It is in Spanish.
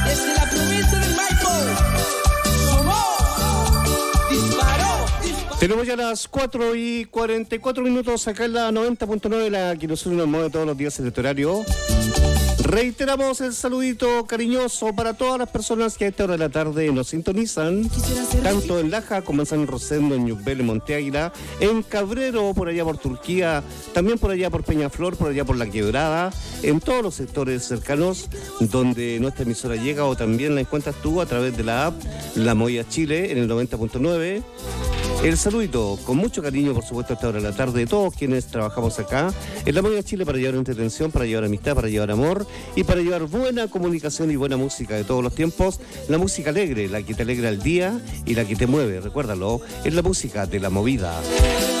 desde la provincia del Maipo. Sonó, disparó. Tenemos ya las 4:44 acá en la 90.9, la que nosotros nos mueve todos los días en este horario. Reiteramos el saludito cariñoso para todas las personas que a esta hora de la tarde nos sintonizan, tanto en Laja como en San Rosendo, en Ñuble, en Monte Águila, en Cabrero, por allá por Turquía, también por allá por Peñaflor, por allá por La Quebrada, en todos los sectores cercanos donde nuestra emisora llega, o también la encuentras tú a través de la app La Movida Chile en el 90.9. El saludito, con mucho cariño, por supuesto, a esta hora de la tarde, de todos quienes trabajamos acá en La Movida Chile para llevar entretención, para llevar amistad, para llevar amor y para llevar buena comunicación y buena música de todos los tiempos. La música alegre, la que te alegra el día y la que te mueve, recuérdalo, es la música de La Movida.